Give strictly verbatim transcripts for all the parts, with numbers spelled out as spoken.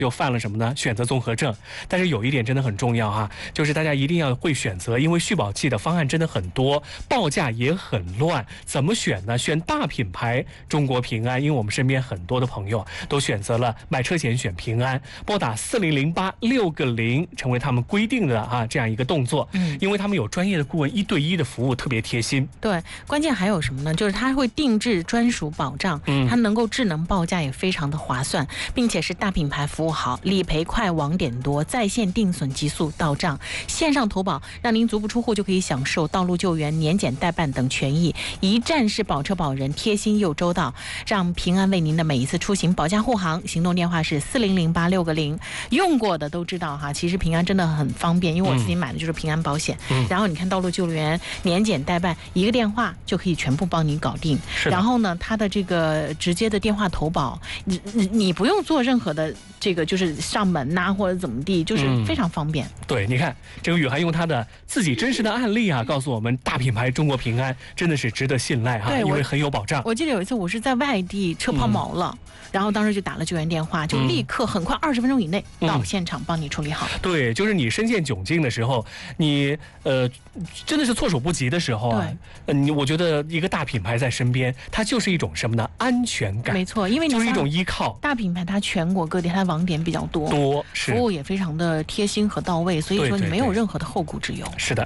又犯了什么呢？选择综合症。但是有一点真的很重要哈，就是大家一定要会选择，因为续保器的方案真的很多，报价也很乱，怎么选呢？选大品牌中国平安，因为我们身边很多的朋友都选择了买车险选平安，拨打四零零八六个零，成为他们规定的啊这样一个动作。嗯，因为他们有专业的顾问，一对一的服务，特别贴心。 对，关键还有什么呢？就是它会定制专属保障，嗯，它能够智能报价也非常的划算，并且是大品牌服务好，理赔快，网点多，在线定损急速到账，线上投保，让您足不出户就可以享受道路救援、年检代办等权益，一站式保车保人，贴心又周到，让平安为您的每一次出行保驾护航。行动电话是四零零八六个零，用过的都知道哈，其实平安真的很方便，因为我自己买的就是平安保险，嗯，然后你看道路救援、年检代办，一个电话就可以全部帮你搞定。然后呢，它的这个直接的电话投保，你你你不用做任何的这个就是上门呐、啊、或者怎么地，就是非常方便。 嗯、对，你看这个雨涵用他的自己真实的案例啊，告诉我们大品牌中国平安真的是值得信赖哈，因为很有保障。 我记得有一次我是在外地车抛锚了、嗯，然后当时就打了救援电话，就立刻很快二十分钟以内到现场帮你处理好。嗯、 对，就是你身陷窘境的时候，你呃真的是措手不及的时候啊，呃，你我觉得一个大品牌在身边，它就是一种什么呢？安全感。 没错，因为你就是一种依靠。 大品牌它全国各地它的网点比较多， 多服务也非常的贴心和到位，所以说你没有任何的后顾之忧。 对对对，是的。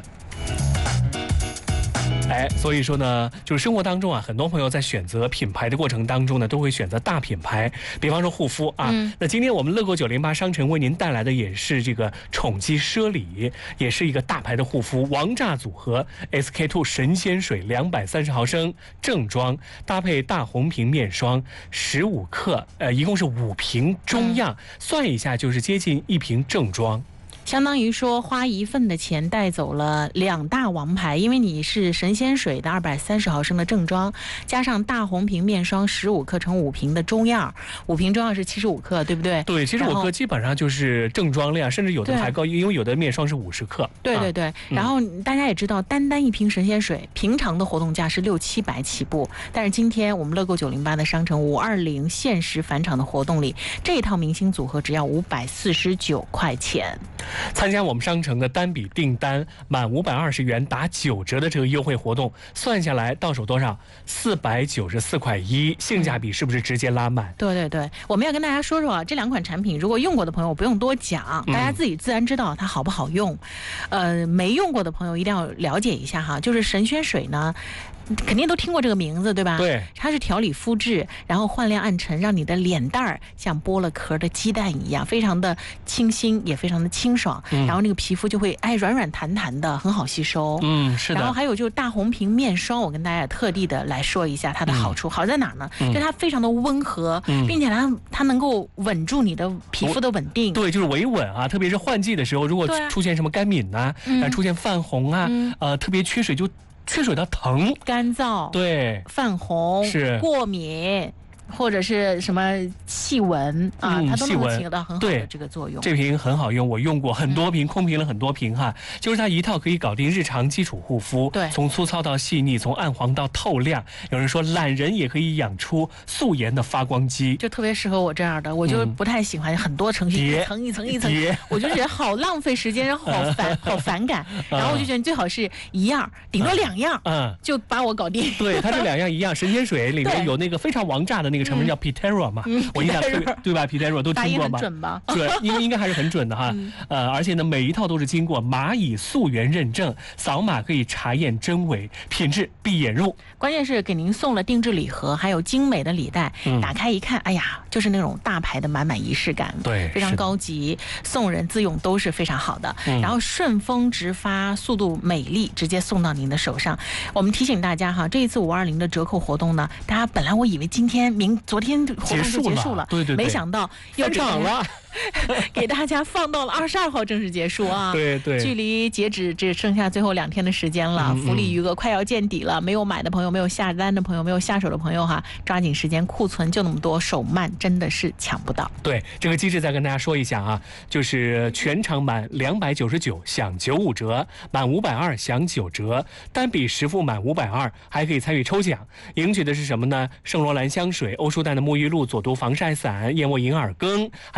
哎，所以说呢，就是生活当中啊，很多朋友在选择品牌的过程当中呢，都会选择大品牌，比方说护肤啊。嗯、那今天我们乐购九零八商城为您带来的也是这个宠姬奢礼，也是一个大牌的护肤王炸组合 S K two 神仙水两百三十毫升正装，搭配大红瓶面霜十五克，呃，一共是五瓶中样，嗯、算一下就是接近一瓶正装。 相当于说花一份的钱带走了两大王牌，因为你是神仙水的二百三十毫升的正装，加上大红瓶面霜十五克乘五瓶的中样，五瓶中样是七十五克，对不对？ 对，七十五克基本上就是正装量，甚至有的还高，因为有的面霜是五十克。 对对对，啊、然后大家也知道，单单一瓶神仙水，平常的活动价是六七百起步，但是今天我们乐购九零八的商城五二零限时返场的活动里，这套明星组合只要五百四十九块钱。 参加我们商城的单笔订单满五百二十元打九折的这个优惠活动，算下来到手多少？四百九十四块一，性价比是不是直接拉满？ 对对对，我们要跟大家说说啊，这两款产品如果用过的朋友我不用多讲，大家自己自然知道它好不好用。嗯、呃，没用过的朋友一定要了解一下哈，就是神仙水呢。肯定都听过这个名字对吧？ 对， 它是调理肤质，然后焕亮暗沉，让你的脸蛋儿像剥了壳的鸡蛋一样，非常的清新，也非常的清爽。嗯、然后那个皮肤就会哎软软弹弹的，很好吸收。 嗯，是的。 然后还有就是大红瓶面霜，我跟大家特地的来说一下它的好处。嗯、好在哪儿呢？嗯、就它非常的温和，嗯、并且它它能够稳住你的皮肤的稳定。 对，就是维稳啊，特别是换季的时候，如果出现什么干敏呐、啊，嗯、出现泛红啊，嗯、呃，特别缺水就。缺水的疼、 干燥、 对、 泛红、 是过敏。或者是什么细纹啊，嗯、它都能起到很好的这个作用。 这瓶很好用，我用过很多瓶，嗯、空瓶了很多瓶哈。就是它一套可以搞定日常基础护肤， 对， 从粗糙到细腻，从暗黄到透亮。有人说懒人也可以养出素颜的发光肌， 就特别适合我这样的。我就不太喜欢很多程序，一层一层一层，我就觉得好浪费时间，然后好烦，好反感。然后我就觉得你最好是一样，顶多两样，嗯，就把我搞定。 对，它这两样一样，神仙水里面有那个非常王炸的那个成分叫 Pitera 嘛，嗯、我印象对对吧 ？Pitera 都听过吗？ 准吧？ 对，应该应该还是很准的哈。嗯、呃，而且呢，每一套都是经过蚂蚁溯源认证，扫码可以查验真伪，品质闭眼入。 关键是给您送了定制礼盒，还有精美的礼袋，嗯、打开一看，哎呀，就是那种大牌的满满仪式感， 对， 非常高级，送人自用都是非常好的。嗯、然后顺丰直发，速度美丽，直接送到您的手上。我们提醒大家哈，这一次五二零的折扣活动呢，大家本来我以为今天明昨天活动就结束了， 对对对， 没想到又涨了。 给大家放到了二十二号正式结束啊！ 对对， 距离截止只剩下最后两天的时间了，嗯嗯福利余额快要见底了。没有买的朋友，没有下单的朋友，没有下手的朋友哈，抓紧时间，库存就那么多，手慢真的是抢不到。 对，这个机制再跟大家说一下啊，就是全场满两百九十九享九五折，满五百二享九折，单笔实付满五百二还可以参与抽奖，赢取的是什么呢？圣罗兰香水、欧舒丹的沐浴露、佐毒防晒伞、燕窝银耳羹，还有大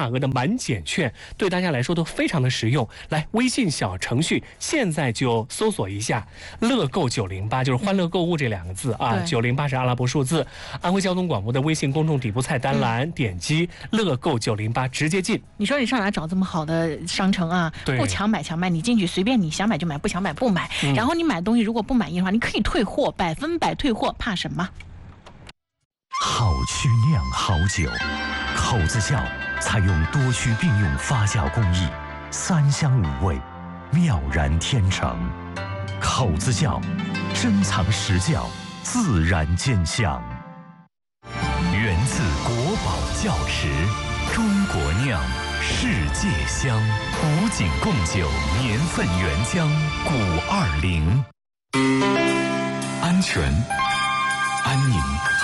大额的满减券，对大家来说都非常的实用。来，微信小程序现在就搜索一下乐购九零八，就是欢乐购物这两个字啊，九零八是阿拉伯数字。安徽交通广播的微信公众底部菜单栏，嗯、点击乐购九零八直接进。 你说你上哪找这么好的商城啊？不强买强卖，你进去随便你想买就买，不想买不买。嗯、然后你买东西如果不满意的话，你可以退货，百分百退货，怕什么？ 好曲酿好酒，口子窖采用多区并用发酵工艺，三香五味，妙然天成。口子窖，珍藏实窖，自然见香。源自国宝窖池，中国酿，世界香。古井贡酒年份原浆古二零。 安全，安宁，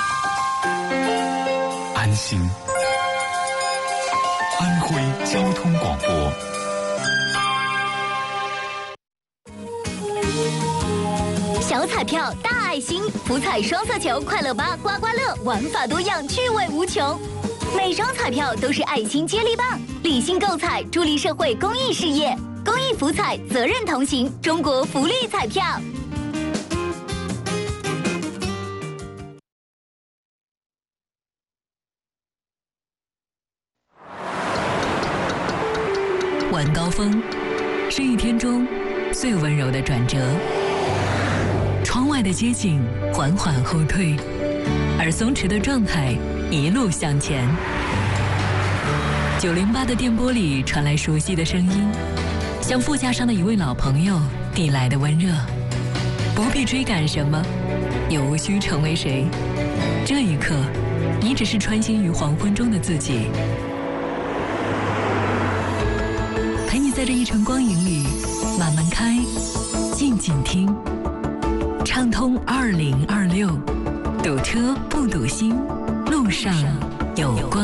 安心。安徽交通广播。 小彩票大爱心，福彩双色球快乐吧刮刮乐，玩法多样，趣味无穷。每张彩票都是爱心接力棒，理性购彩，助力社会公益事业。公益福彩，责任同行，中国福利彩票。 晚高峰是一天中最温柔的转折，窗外的街景缓缓后退，而松弛的状态一路向前。九零八的电波里传来熟悉的声音，像副驾上的一位老朋友递来的温热。不必追赶什么，也无需成为谁。这一刻，你只是穿行于黄昏中的自己。陪你在这一程光影里慢慢开，静静听，畅通二零二六，堵车不堵心，路上有光。